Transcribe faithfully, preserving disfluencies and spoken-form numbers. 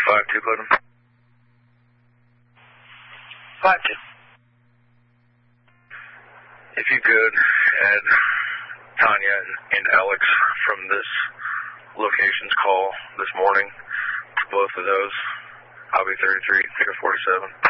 five two, Clinton. five two. If you could add Tanya and, and Alex from this location's call this morning to both of those, I'll be thirty-three, Picker forty-seven.